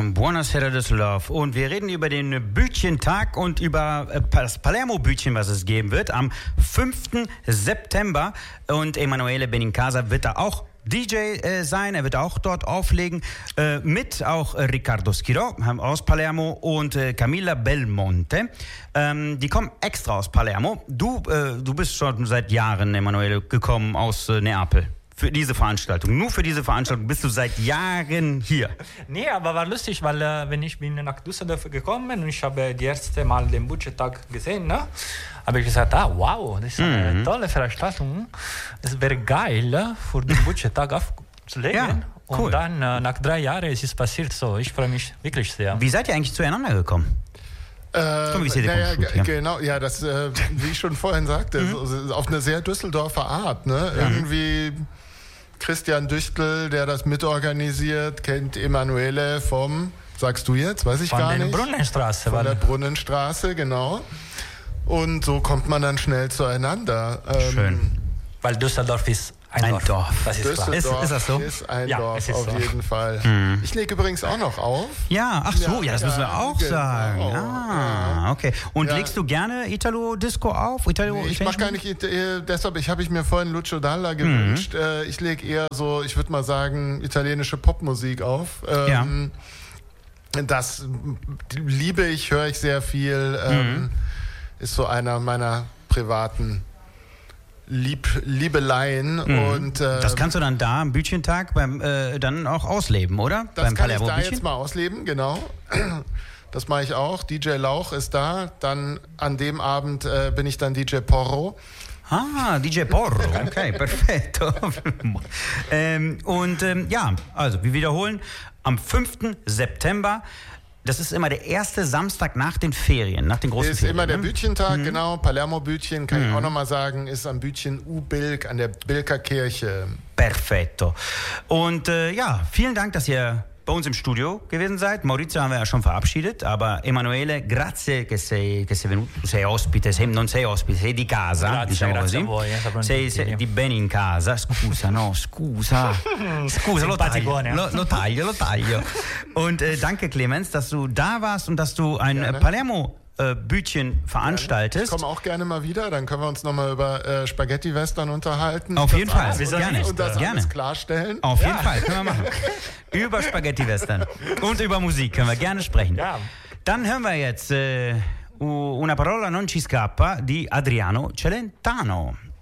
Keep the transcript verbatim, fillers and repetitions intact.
Buonasera Düsseldorf. Und wir reden über den Bütchentag und über das Palermo-Bütchen, was es geben wird, am fünften September. Und Emanuele Benincasa wird da auch D J äh, sein, er wird auch dort auflegen, äh, mit auch äh, Riccardo Schirò aus Palermo und äh, Camilla Belmonte. Ähm, die kommen extra aus Palermo. Du, äh, du bist schon seit Jahren, Emanuele, gekommen aus äh, Neapel. Für diese Veranstaltung. Nur für diese Veranstaltung bist du seit Jahren hier. Nee, aber war lustig, weil äh, wenn ich bin nach Düsseldorf gekommen und ich habe das erste Mal den Bütchentag gesehen, ne, habe ich gesagt, ah, wow, das ist eine mhm. tolle Veranstaltung. Es wäre geil, für den Bütchentag aufzulegen. Ja, cool. Und dann, äh, nach drei Jahren, ist es passiert so. Ich freue mich wirklich sehr. Wie seid ihr eigentlich zueinander gekommen? Äh, naja, g- genau, ja, das, äh, wie ich schon vorhin sagte, mhm. so, auf eine sehr Düsseldorfer Art, ne? Mhm. Irgendwie Christian Düchtel, der das mitorganisiert, kennt Emanuele vom, sagst du jetzt, weiß ich Von gar der nicht. Brunnenstraße. Von der Brunnenstraße, genau. Und so kommt man dann schnell zueinander. Ähm, Schön. Weil Düsseldorf ist ein, Ein Dorf. Dorf. Das ist klar. Ist, ist das so? Ist ein Ja, Dorf, es ist auf so. jeden Fall. Mhm. Ich lege übrigens auch noch auf. Ja, ach so, ja, Ja, das müssen wir ja, auch genau. sagen. Ah, okay. Und Ja. legst du gerne Italo-Disco auf? Italo Nee, ich mache gar nicht, äh, deshalb ich habe ich mir vorhin Lucio Dalla gewünscht. Mhm. Äh, ich lege eher so, ich würde mal sagen, italienische Popmusik auf. Ähm, ja. Das liebe ich, höre ich sehr viel. Ähm, Mhm. Ist so einer meiner privaten Lieb, Liebeleien. Mhm. Und, äh, Das kannst du dann da am Bütchentag beim, äh, dann auch ausleben, oder? Das beim kann ich da Palermo-Bütchen? jetzt mal ausleben, genau. Das mache ich auch. D J Lauch ist da. Dann an dem Abend äh, bin ich dann D J Porro. Ah, D J Porro, okay, perfetto. ähm, und ähm, ja, also wir wiederholen, am fünften September, das ist immer der erste Samstag nach den Ferien, nach den großen Ist Ferien. immer der ne? Bütchentag, Mhm. genau. Palermo-Bütchen, kann Mhm. ich auch nochmal sagen, ist am Bütchen U-Bilk an der Bilker Kirche. Perfetto. Und äh, ja, vielen Dank, dass ihr bei uns im Studio gewesen seid. Maurizio haben wir ja schon verabschiedet, aber Emanuele, grazie che sei, che sei venuto, tu sei ospite, sei, non sei ospite, sei di casa, Grazie, diciamo grazie così. a voi, eh, sei, sei di bene in casa, scusa, no, scusa, scusa, lo taglio, Simpaticone. lo, lo taglio, lo taglio. Und äh, danke Clemens, dass du da warst und dass du ein äh, Gerne. Palermo äh, Bütchen veranstaltest. Ich komme auch gerne mal wieder, dann können wir uns nochmal über äh, Spaghetti-Western unterhalten. Auf jeden das Fall, alles, wieso und, nicht? und das Gerne. alles klarstellen. Auf jeden Fall, können wir machen. Über Spaghetti-Western und über Musik können wir gerne sprechen. Ja. Dann hören wir jetzt äh, Una parola non ci scappa di Adriano Celentano.